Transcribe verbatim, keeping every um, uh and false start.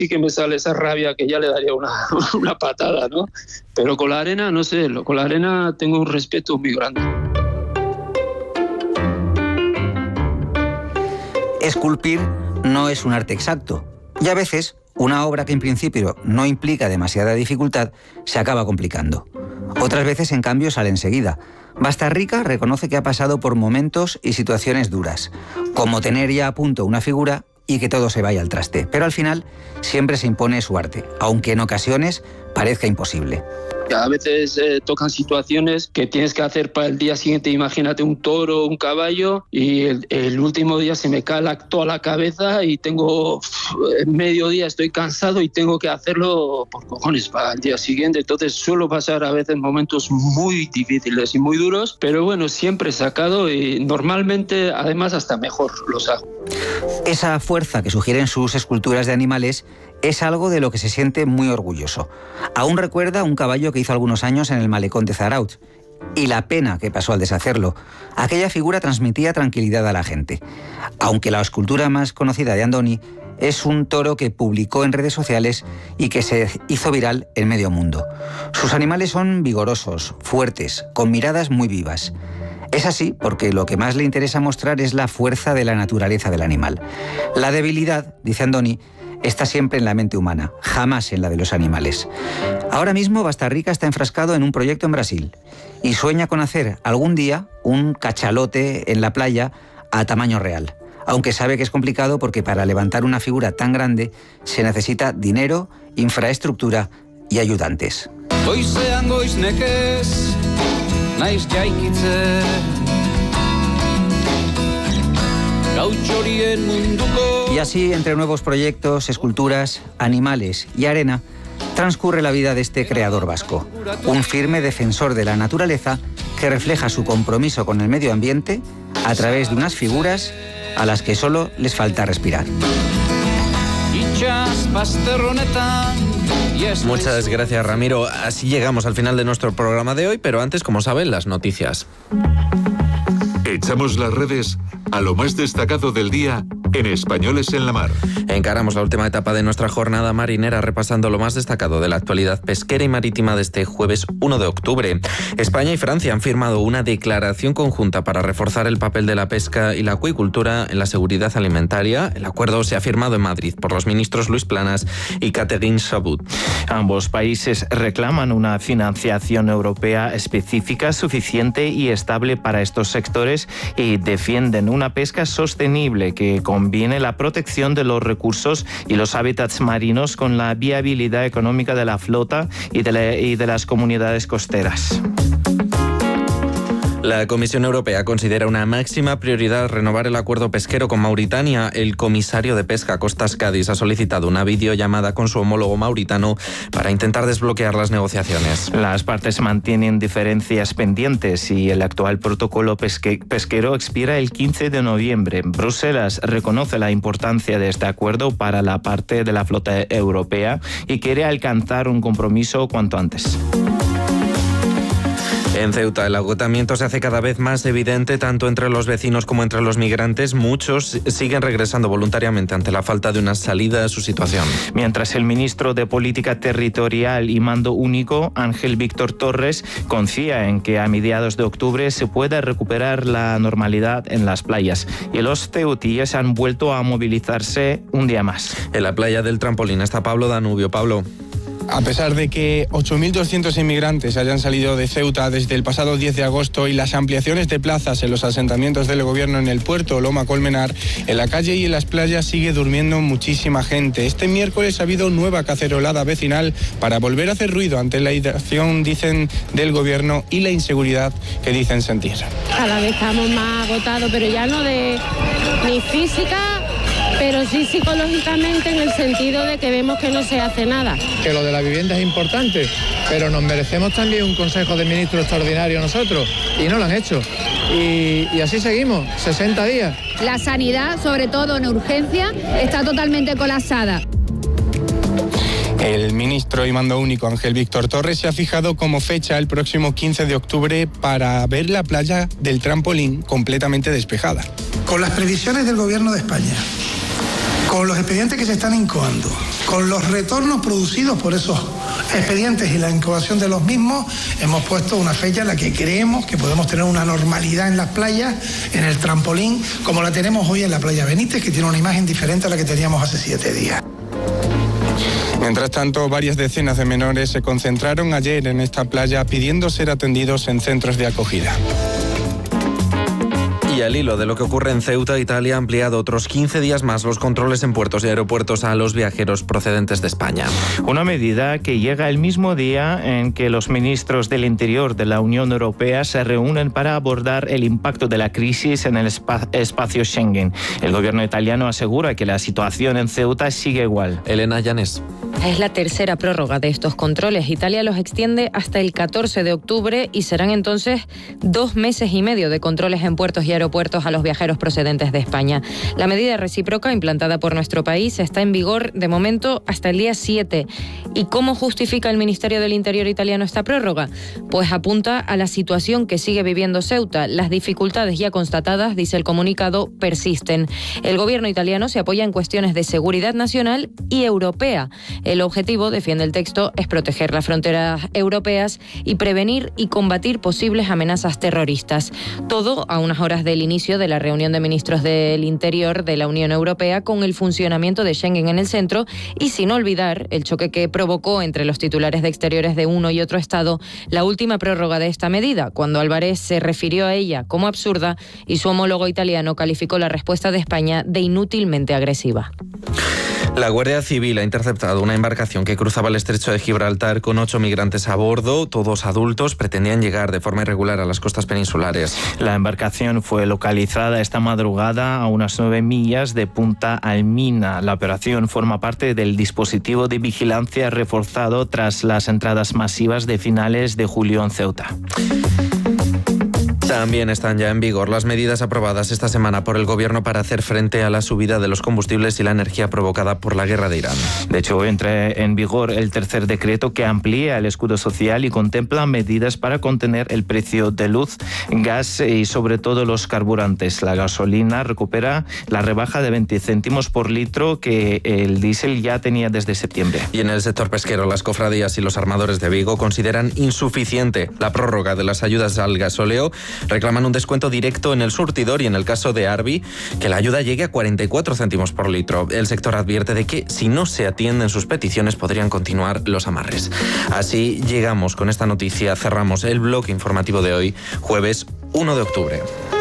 sí que me sale esa rabia que ya le daría una, una patada, ¿no? Pero con la arena, no sé, con la arena tengo un respeto muy grande. Esculpir no es un arte exacto y a veces una obra que en principio no implica demasiada dificultad se acaba complicando. Otras veces, en cambio, sale enseguida. Bastarrica reconoce que ha pasado por momentos y situaciones duras, como tener ya a punto una figura y que todo se vaya al traste. Pero al final siempre se impone su arte, aunque en ocasiones parezca imposible. A veces eh, tocan situaciones que tienes que hacer para el día siguiente. Imagínate un toro, un caballo, y el, el último día se me cae la, toda la cabeza y tengo uf, medio día, estoy cansado y tengo que hacerlo por cojones para el día siguiente. Entonces suelo pasar a veces momentos muy difíciles y muy duros, pero bueno, siempre he sacado y normalmente además hasta mejor los hago. Esa fuerza que sugieren sus esculturas de animales es algo de lo que se siente muy orgulloso. Aún recuerda un caballo que hizo algunos años en el malecón de Zarautz y la pena que pasó al deshacerlo. Aquella figura transmitía tranquilidad a la gente. Aunque la escultura más conocida de Andoni es un toro que publicó en redes sociales y que se hizo viral en medio mundo. Sus animales son vigorosos, fuertes, con miradas muy vivas. Es así porque lo que más le interesa mostrar es la fuerza de la naturaleza del animal. La debilidad, dice Andoni, está siempre en la mente humana, jamás en la de los animales. Ahora mismo Bastarrica está enfrascado en un proyecto en Brasil y sueña con hacer algún día un cachalote en la playa a tamaño real, aunque sabe que es complicado porque para levantar una figura tan grande se necesita dinero, infraestructura y ayudantes. Goizean goiz nekez, naiz jaikitze. Y así, entre nuevos proyectos, esculturas, animales y arena, transcurre la vida de este creador vasco, un firme defensor de la naturaleza que refleja su compromiso con el medio ambiente a través de unas figuras a las que solo les falta respirar. Muchas gracias, Ramiro. Así llegamos al final de nuestro programa de hoy, pero antes, como saben, las noticias. Echamos las redes a lo más destacado del día en Españoles en la Mar. Encaramos la última etapa de nuestra jornada marinera repasando lo más destacado de la actualidad pesquera y marítima de este jueves uno de octubre. España y Francia han firmado una declaración conjunta para reforzar el papel de la pesca y la acuicultura en la seguridad alimentaria. El acuerdo se ha firmado en Madrid por los ministros Luis Planas y Catherine Chabut. Ambos países reclaman una financiación europea específica, suficiente y estable para estos sectores y defienden una pesca sostenible que combine la protección de los recursos y los hábitats marinos con la viabilidad económica de la flota y de, la, y de las comunidades costeras. La Comisión Europea considera una máxima prioridad renovar el acuerdo pesquero con Mauritania. El comisario de Pesca Costas Cádiz ha solicitado una videollamada con su homólogo mauritano para intentar desbloquear las negociaciones. Las partes mantienen diferencias pendientes y el actual protocolo pesque- pesquero expira el quince de noviembre. Bruselas reconoce la importancia de este acuerdo para la parte de la flota europea y quiere alcanzar un compromiso cuanto antes. En Ceuta, el agotamiento se hace cada vez más evidente tanto entre los vecinos como entre los migrantes. Muchos siguen regresando voluntariamente ante la falta de una salida a su situación. Mientras el ministro de Política Territorial y Mando Único, Ángel Víctor Torres, confía en que a mediados de octubre se pueda recuperar la normalidad en las playas. Y los ceutíes han vuelto a movilizarse un día más. En la playa del Trampolín está Pablo Danubio. Pablo. A pesar de que ocho mil doscientos inmigrantes hayan salido de Ceuta desde el pasado diez de agosto y las ampliaciones de plazas en los asentamientos del gobierno en el puerto Loma Colmenar, en la calle y en las playas sigue durmiendo muchísima gente. Este miércoles ha habido nueva cacerolada vecinal para volver a hacer ruido ante la inacción, dicen, del gobierno y la inseguridad que dicen sentir. Cada vez estamos más agotados, pero ya no de ni física, pero sí psicológicamente, en el sentido de que vemos que no se hace nada. Que lo de la vivienda es importante, pero nos merecemos también un Consejo de Ministros extraordinario nosotros, y no lo han hecho. Y, y así seguimos, sesenta días. La sanidad, sobre todo en urgencia, está totalmente colapsada. El ministro y mando único Ángel Víctor Torres se ha fijado como fecha el próximo quince de octubre para ver la playa del Trampolín completamente despejada. Con las previsiones del Gobierno de España, con los expedientes que se están incoando, con los retornos producidos por esos expedientes y la incoación de los mismos, hemos puesto una fecha en la que creemos que podemos tener una normalidad en las playas, en el trampolín, como la tenemos hoy en la playa Benítez, que tiene una imagen diferente a la que teníamos hace siete días. Mientras tanto, varias decenas de menores se concentraron ayer en esta playa pidiendo ser atendidos en centros de acogida. Y al hilo de lo que ocurre en Ceuta, Italia ha ampliado otros quince días más los controles en puertos y aeropuertos a los viajeros procedentes de España. Una medida que llega el mismo día en que los ministros del Interior de la Unión Europea se reúnen para abordar el impacto de la crisis en el espa- espacio Schengen. El gobierno italiano asegura que la situación en Ceuta sigue igual. Elena Llanes. Es la tercera prórroga de estos controles. Italia los extiende hasta el catorce de octubre y serán entonces dos meses y medio de controles en puertos y aeropuertos a los viajeros procedentes de España. La medida recíproca implantada por nuestro país está en vigor de momento hasta el día siete. ¿Y cómo justifica el Ministerio del Interior italiano esta prórroga? Pues apunta a la situación que sigue viviendo Ceuta. Las dificultades ya constatadas, dice el comunicado, persisten. El gobierno italiano se apoya en cuestiones de seguridad nacional y europea. El objetivo, defiende el texto, es proteger las fronteras europeas y prevenir y combatir posibles amenazas terroristas. Todo a unas horas del inicio de la reunión de ministros del Interior de la Unión Europea con el funcionamiento de Schengen en el centro y sin olvidar el choque que provocó entre los titulares de Exteriores de uno y otro Estado la última prórroga de esta medida, cuando Álvarez se refirió a ella como absurda y su homólogo italiano calificó la respuesta de España de inútilmente agresiva. La Guardia Civil ha interceptado una embarcación que cruzaba el estrecho de Gibraltar con ocho migrantes a bordo, todos adultos, pretendían llegar de forma irregular a las costas peninsulares. La embarcación fue localizada esta madrugada a unas nueve millas de Punta Almina. La operación forma parte del dispositivo de vigilancia reforzado tras las entradas masivas de finales de julio en Ceuta. También están ya en vigor las medidas aprobadas esta semana por el Gobierno para hacer frente a la subida de los combustibles y la energía provocada por la guerra de Irán. De hecho, entra en vigor el tercer decreto que amplía el escudo social y contempla medidas para contener el precio de luz, gas y sobre todo los carburantes. La gasolina recupera la rebaja de veinte céntimos por litro que el diésel ya tenía desde septiembre. Y en el sector pesquero, las cofradías y los armadores de Vigo consideran insuficiente la prórroga de las ayudas al gasóleo. Reclaman un descuento directo en el surtidor y en el caso de Arbi, que la ayuda llegue a cuarenta y cuatro céntimos por litro. El sector advierte de que si no se atienden sus peticiones podrían continuar los amarres. Así llegamos con esta noticia, cerramos el bloque informativo de hoy, jueves uno de octubre.